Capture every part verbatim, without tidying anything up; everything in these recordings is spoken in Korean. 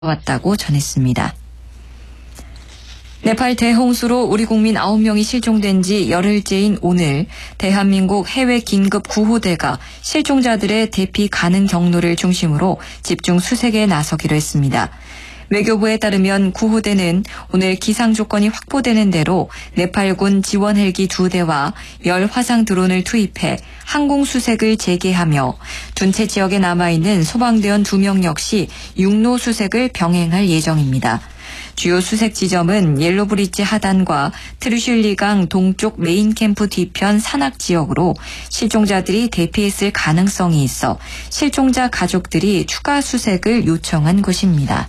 왔다고 전했습니다. 네팔 대홍수로 우리 국민 아홉 명이 실종된 지 열흘째인 오늘 대한민국 해외 긴급 구호대가 실종자들의 대피 가능 경로를 중심으로 집중 수색에 나서기로 했습니다. 외교부에 따르면 구호대는 오늘 기상 조건이 확보되는 대로 네팔군 지원 헬기 두 대와 열 화상 드론을 투입해 항공 수색을 재개하며 둔체 지역에 남아있는 소방대원 두 명 역시 육로 수색을 병행할 예정입니다. 주요 수색 지점은 옐로브리지 하단과 트르슐리강 동쪽 메인 캠프 뒤편 산악 지역으로 실종자들이 대피했을 가능성이 있어 실종자 가족들이 추가 수색을 요청한 곳입니다.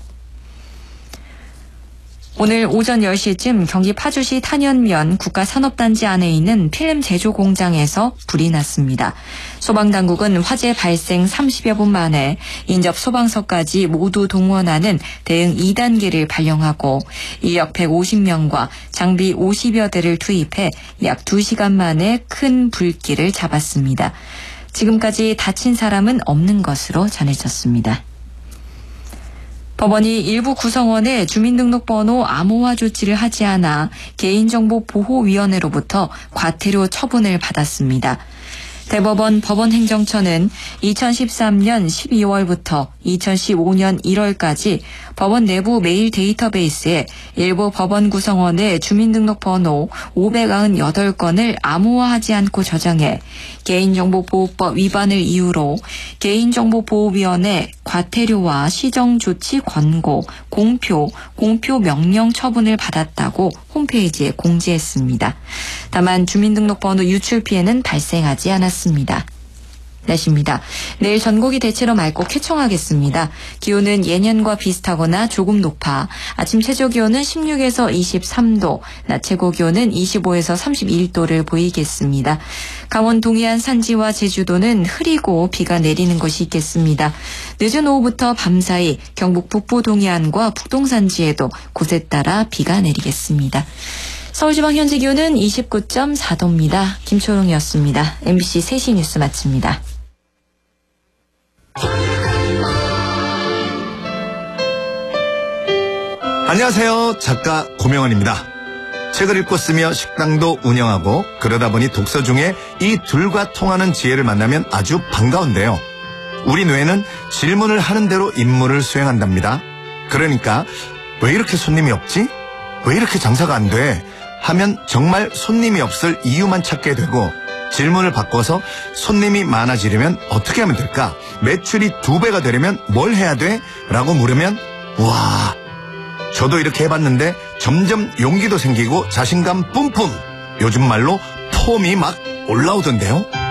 오늘 오전 열 시쯤 경기 파주시 탄현면 국가산업단지 안에 있는 필름 제조 공장에서 불이 났습니다. 소방당국은 화재 발생 삼십여 분 만에 인접 소방서까지 모두 동원하는 대응 이 단계를 발령하고 인력 백오십 명과 장비 오십여 대를 투입해 약 두 시간 만에 큰 불길을 잡았습니다. 지금까지 다친 사람은 없는 것으로 전해졌습니다. 법원이 일부 구성원의 주민등록번호 암호화 조치를 하지 않아 개인정보보호위원회로부터 과태료 처분을 받았습니다. 대법원 법원행정처는 이천십삼 년 십이월부터 이천십오 년 일월까지 법원 내부 메일 데이터베이스에 일부 법원 구성원의 주민등록번호 오백구십팔 건을 암호화하지 않고 저장해 개인정보보호법 위반을 이유로 개인정보보호위원회 과태료와 시정조치 권고, 공표, 공표 명령 처분을 받았다고 홈페이지에 공지했습니다. 다만 주민등록번호 유출 피해는 발생하지 않았습니다. 날씨입니다. 내일 전국이 대체로 맑고 쾌청하겠습니다. 기온은 예년과 비슷하거나 조금 높아 아침 최저기온은 십육에서 이십삼 도, 낮 최고기온은 이십오에서 삼십일 도를 보이겠습니다. 강원 동해안 산지와 제주도는 흐리고 비가 내리는 곳이 있겠습니다. 늦은 오후부터 밤사이 경북 북부 동해안과 북동산지에도 곳에 따라 비가 내리겠습니다. 서울지방 현재 기온은 이십구 점 사 도입니다. 김초롱이었습니다. 엠비씨 세 시 뉴스 마칩니다. 안녕하세요. 작가 고명환입니다. 책을 읽고 쓰며 식당도 운영하고 그러다 보니 독서 중에 이 둘과 통하는 지혜를 만나면 아주 반가운데요. 우리 뇌는 질문을 하는 대로 임무를 수행한답니다. 그러니까 왜 이렇게 손님이 없지? 왜 이렇게 장사가 안 돼? 하면 정말 손님이 없을 이유만 찾게 되고 질문을 바꿔서 손님이 많아지려면 어떻게 하면 될까? 매출이 두 배가 되려면 뭘 해야 돼? 라고 물으면 우와, 저도 이렇게 해봤는데 점점 용기도 생기고 자신감 뿜뿜, 요즘 말로 폼이 막 올라오던데요.